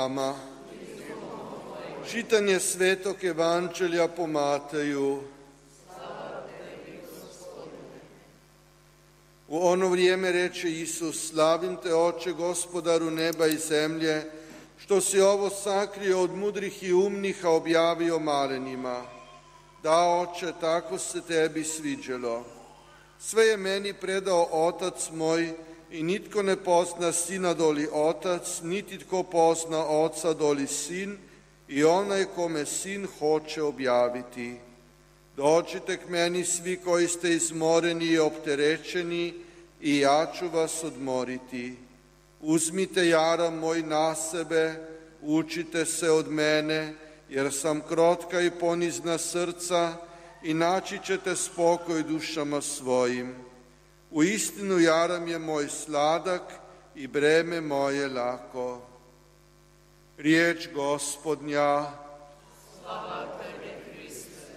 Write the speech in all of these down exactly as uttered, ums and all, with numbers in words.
Vama. Čitanje Svetog Evanđelja po Mateju. U ono vrijeme reče Isus: Slavim te, Oče, Gospodaru neba i zemlje, što si ovo sakrio od mudrih i umnih, a objavio malenima. Da, Oče, tako se tebi sviđalo. Sve je meni predao Otac moj, i nitko ne pozna Sina doli Otac, niti tko pozna Oca doli Sin, i onaj kome Sin hoće objaviti. Dođite k meni svi koji ste izmoreni i opterećeni, i ja ću vas odmoriti. Uzmite jaram moj na sebe, učite se od mene, jer sam krotka i ponizna srca, i naći ćete spokoj dušama svojim. Uistinu jaram je moj sladak i breme moje lako. Riječ Gospodnja. Slava tebi, Hriste.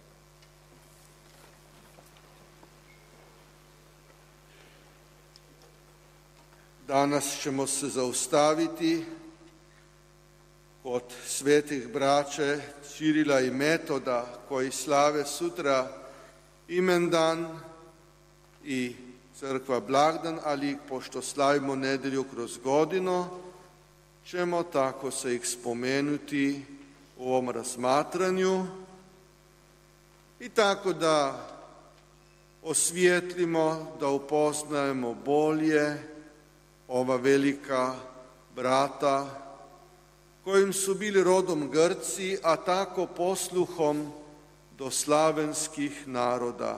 Danas ćemo se zaustaviti kod svetih braće Cirila i Metoda, koji slave sutra imendan i crkva blagdan, ali pošto slavimo nedjelju kroz godinu, ćemo tako se ih spomenuti u ovom razmatranju i tako da osvijetlimo, da upoznajemo bolje ova velika brata, kojim su bili rodom Grci, a tako posluhom do slavenskih naroda.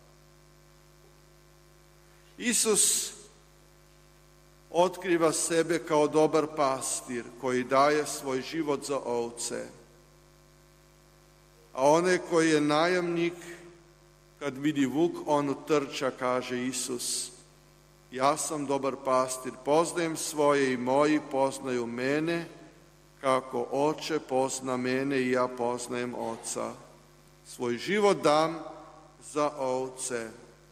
Isus otkriva sebe kao dobar pastir koji daje svoj život za ovce. A onaj koji je najamnik, kad vidi vuk, on trča, kaže Isus. Ja sam dobar pastir, poznajem svoje i moji poznaju mene, kako Oče pozna mene i ja poznajem Oca. Svoj život dam za ovce.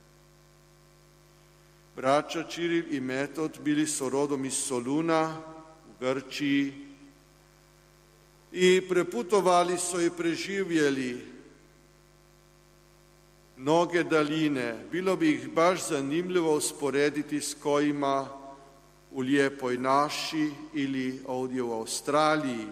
Braća Ciril i Metod bili su rodom iz Soluna u Grčiji i preputovali su i preživjeli mnoge daljine. Bilo bi ih baš zanimljivo usporediti s kojima u lijepoj naši ili ovdje u Australiji.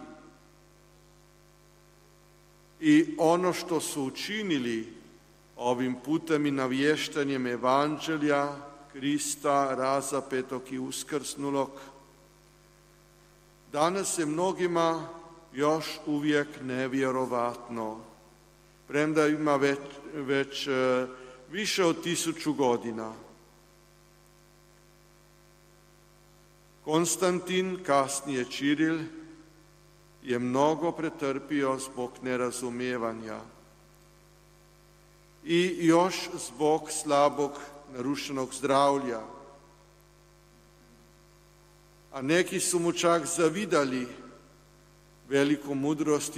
I ono što su učinili ovim putem i navještanjem Evanđelja Krista razapetog i uskrsnulog, danas je mnogima još uvijek nevjerovatno, premda ima već, već više od tisuću godina. Konstantin, kasnije Ciril, je mnogo pretrpio zbog nerazumijevanja i još zbog slabog narušenog zdravlja. A neki su mu čak zavidali veliku mudrost